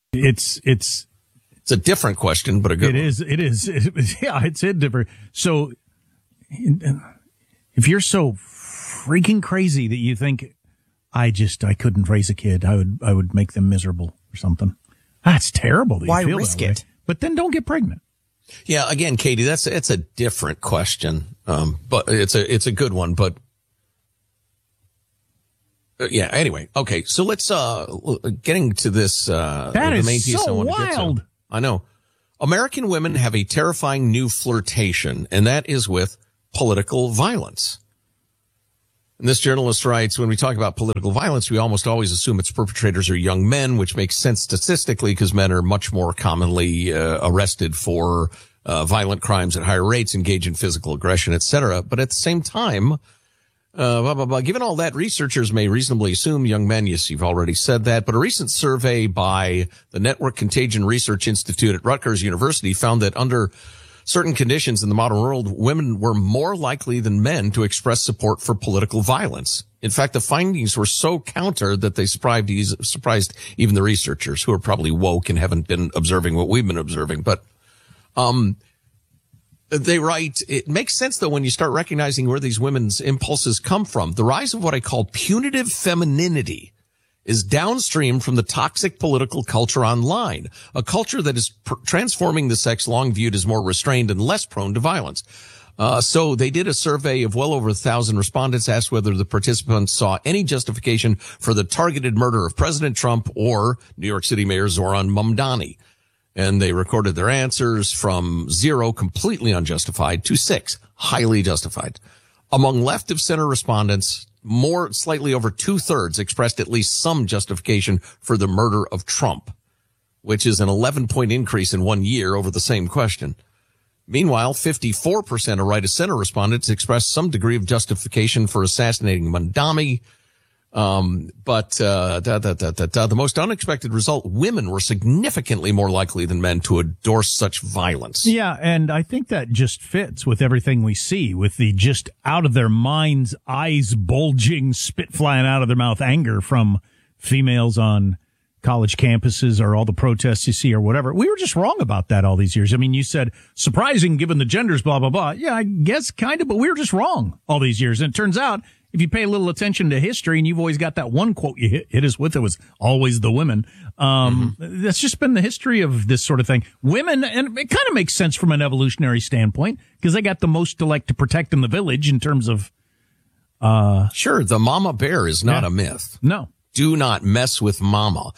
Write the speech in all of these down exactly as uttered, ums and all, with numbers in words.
It's, it's, It's a different question, but a good it one. is, it is, it, yeah, it's a different. So if you're so freaking crazy that you think, I just, I couldn't raise a kid, I would, I would make them miserable or something. That's terrible. That you Why feel risk that way. it? But then don't get pregnant. Yeah, again, Katie, that's it's a different question, um, but it's a it's a good one. But uh, yeah, anyway, okay. So let's uh getting to this. Uh, That the is main piece so I want to wild. get to. I know. American women have a terrifying new flirtation, and that is with political violence. And this journalist writes, when we talk about political violence, we almost always assume its perpetrators are young men, which makes sense statistically because men are much more commonly uh, arrested for uh, violent crimes at higher rates, engage in physical aggression, et cetera. But at the same time, uh, blah, blah, blah. Given all that, researchers may reasonably assume young men, yes, you've already said that, but a recent survey by the Network Contagion Research Institute at Rutgers University found that under certain conditions in the modern world, women were more likely than men to express support for political violence. In fact, the findings were so counter that they surprised, surprised even the researchers, who are probably woke and haven't been observing what we've been observing. But um they write, it makes sense, though, when you start recognizing where these women's impulses come from. The rise of what I call punitive femininity is downstream from the toxic political culture online, a culture that is pr- transforming the sex long viewed as more restrained and less prone to violence. Uh, so they did a survey of well over a thousand respondents, asked whether the participants saw any justification for the targeted murder of President Trump or New York City Mayor Zoran Mamdani. And they recorded their answers from zero, completely unjustified, to six, highly justified. Among left of center respondents, more, slightly over two thirds expressed at least some justification for the murder of Trump, which is an eleven point increase in one year over the same question. Meanwhile, fifty-four percent of right of center respondents expressed some degree of justification for assassinating Mamdani. Um, but, uh, da, da, da, da, da, the most unexpected result, women were significantly more likely than men to endorse such violence. Yeah, and I think that just fits with everything we see, with the just out of their minds, eyes bulging, spit flying out of their mouth anger from females on college campuses or all the protests you see or whatever. We were just wrong about that all these years. I mean, you said surprising given the genders, blah, blah, blah. Yeah, I guess kind of, but we were just wrong all these years. And it turns out, if you pay a little attention to history, and you've always got that one quote you hit, hit us with, it was always the women. Um, mm-hmm. That's just been the history of this sort of thing. Women, and it kind of makes sense from an evolutionary standpoint, because they got the most to like to protect in the village in terms of, uh. Sure, the mama bear is not yeah. a myth. No. Do not mess with mama.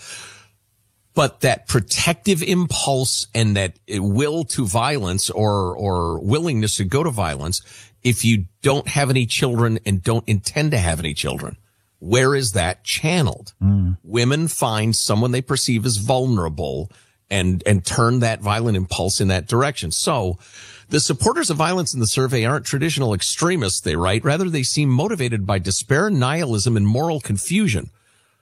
But that protective impulse and that will to violence or, or willingness to go to violence, if you don't have any children and don't intend to have any children, where is that channeled? Mm. Women find someone they perceive as vulnerable and, and turn that violent impulse in that direction. So the supporters of violence in the survey aren't traditional extremists, they write. Rather, they seem motivated by despair, nihilism, and moral confusion.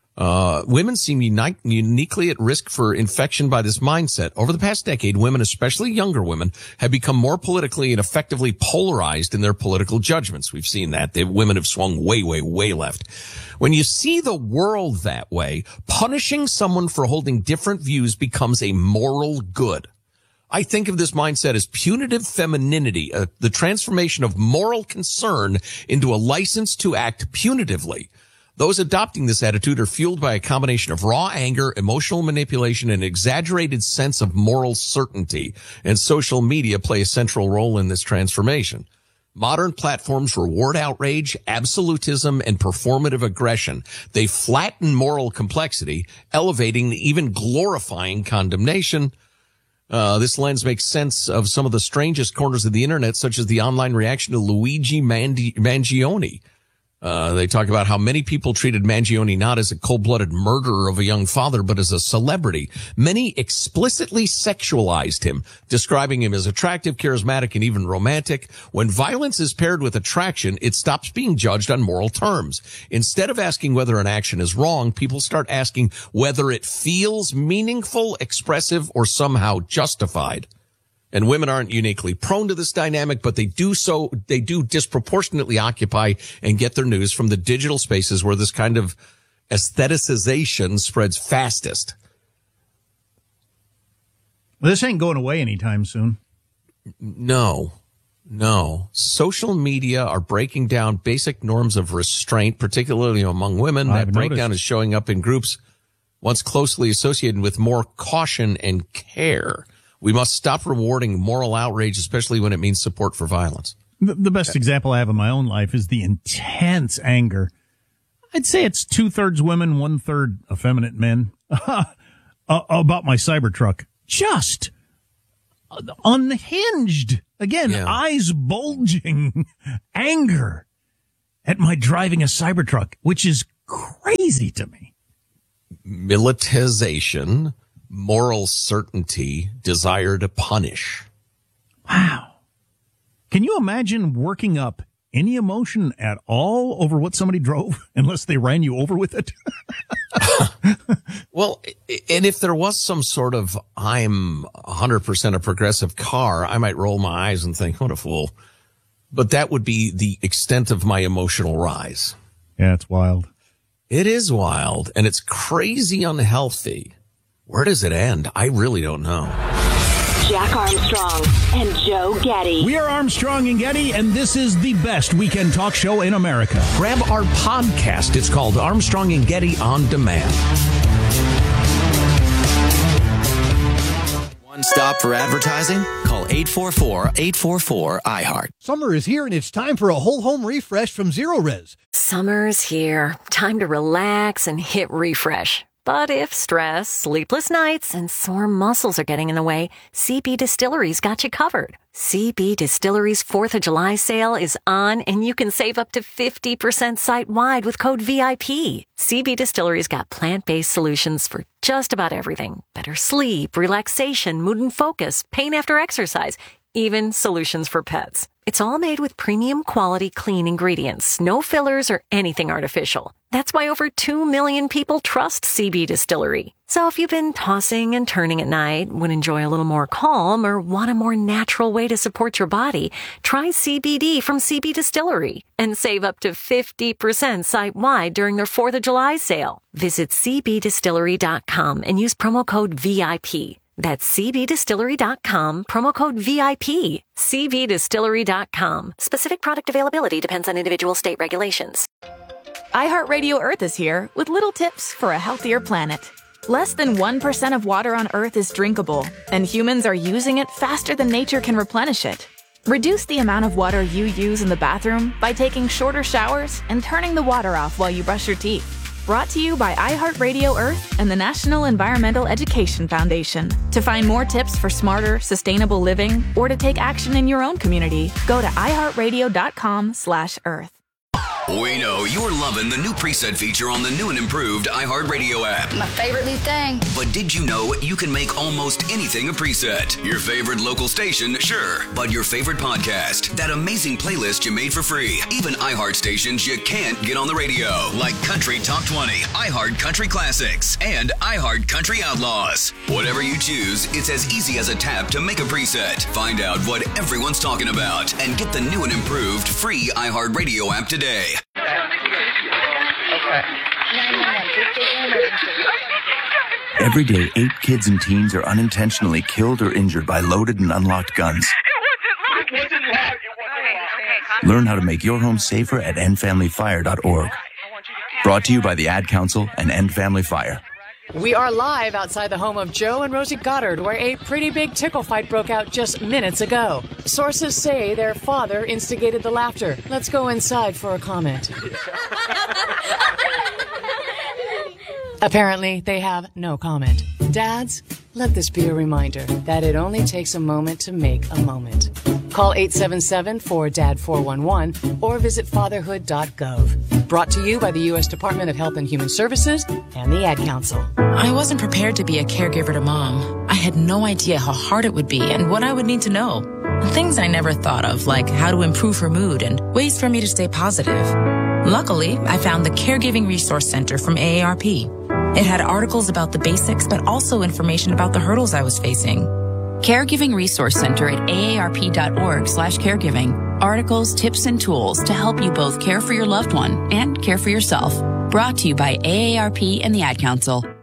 Uh, women seem uni- uniquely at risk for infection by this mindset. Over the past decade, women, especially younger women, have become more politically and effectively polarized in their political judgments. We've seen that. They, women have swung way, way, way left. When you see the world that way, punishing someone for holding different views becomes a moral good. I think of this mindset as punitive femininity, uh, the transformation of moral concern into a license to act punitively. Those adopting this attitude are fueled by a combination of raw anger, emotional manipulation, and exaggerated sense of moral certainty. And social media play a central role in this transformation. Modern platforms reward outrage, absolutism, and performative aggression. They flatten moral complexity, elevating, even glorifying condemnation. Uh, this lens makes sense of some of the strangest corners of the internet, such as the online reaction to Luigi Mandi- Mangione. Uh, they talk about how many people treated Mangione not as a cold-blooded murderer of a young father, but as a celebrity. Many explicitly sexualized him, describing him as attractive, charismatic, and even romantic. When violence is paired with attraction, it stops being judged on moral terms. Instead of asking whether an action is wrong, people start asking whether it feels meaningful, expressive, or somehow justified. And women aren't uniquely prone to this dynamic, but they do so, they do disproportionately occupy and get their news from the digital spaces where this kind of aestheticization spreads fastest. Well, this ain't going away anytime soon. No, no. Social media are breaking down basic norms of restraint, particularly among women. I've that breakdown noticed. is showing up in groups once closely associated with more caution and care. We must stop rewarding moral outrage, especially when it means support for violence. The, the best example I have in my own life is the intense anger. I'd say it's two-thirds women, one-third effeminate men uh, about my Cybertruck. Just unhinged. Again, Yeah. eyes bulging, anger at my driving a Cybertruck, which is crazy to me. Militarization, moral certainty, desire to punish. Wow. Can you imagine working up any emotion at all over what somebody drove unless they ran you over with it? Well, and if there was some sort of I'm one hundred percent a progressive car, I might roll my eyes and think, what a fool. But that would be the extent of my emotional rise. Yeah, it's wild. It is wild, and it's crazy unhealthy. Where does it end? I really don't know. Jack Armstrong and Joe Getty. We are Armstrong and Getty, and this is the best weekend talk show in America. Grab our podcast. It's called Armstrong and Getty On Demand. One stop for advertising? Call eight four four, eight four four, I heart. Summer is here and it's time for a whole home refresh from Zero Res. Summer's here. Time to relax and hit refresh. But if stress, sleepless nights, and sore muscles are getting in the way, C B Distillery's got you covered. C B Distillery's fourth of July sale is on, and you can save up to fifty percent site-wide with code V I P. C B Distillery's got plant-based solutions for just about everything. Better sleep, relaxation, mood and focus, pain after exercise, even solutions for pets. It's all made with premium quality clean ingredients, no fillers or anything artificial. That's why over two million people trust C B Distillery. So if you've been tossing and turning at night, would enjoy a little more calm, or want a more natural way to support your body, try C B D from C B Distillery and save up to fifty percent site-wide during their fourth of July sale. Visit c b distillery dot com and use promo code V I P. That's c b distillery dot com, promo code V I P. c b distillery dot com. Specific product availability depends on individual state regulations. iHeartRadio Earth is here with little tips for a healthier planet. Less than one percent of water on Earth is drinkable, and humans are using it faster than nature can replenish it. Reduce the amount of water you use in the bathroom by taking shorter showers and turning the water off while you brush your teeth. Brought to you by iHeartRadio Earth and the National Environmental Education Foundation. To find more tips for smarter, sustainable living, or to take action in your own community, go to iHeartRadio.com slash Earth. We know you're loving the new preset feature on the new and improved iHeartRadio app. My favorite new thing. But did you know you can make almost anything a preset? Your favorite local station, sure. But your favorite podcast, that amazing playlist you made for free. Even iHeart stations you can't get on the radio, like Country Top twenty, iHeart Country Classics, and iHeart Country Outlaws. Whatever you choose, it's as easy as a tap to make a preset. Find out what everyone's talking about and get the new and improved free iHeartRadio app today. Every day, eight kids and teens are unintentionally killed or injured by loaded and unlocked guns. Learn how to make your home safer at end family fire dot org. Brought to you by the Ad Council and End Family Fire. We are live outside the home of Joe and Rosie Goddard, where a pretty big tickle fight broke out just minutes ago. Sources say their father instigated the laughter. Let's go inside for a comment. Apparently, they have no comment. Dads, let this be a reminder that it only takes a moment to make a moment. Call eight seven seven, four D A D, four one one or visit fatherhood dot gov. Brought to you by the U S Department of Health and Human Services and the Ad Council. I wasn't prepared to be a caregiver to Mom. I had no idea how hard it would be and what I would need to know. Things I never thought of, like how to improve her mood and ways for me to stay positive. Luckily, I found the Caregiving Resource Center from A A R P. It had articles about the basics, but also information about the hurdles I was facing. Caregiving Resource Center at A A R P dot org slash caregiving. Articles, tips, and tools to help you both care for your loved one and care for yourself. Brought to you by A A R P and the Ad Council.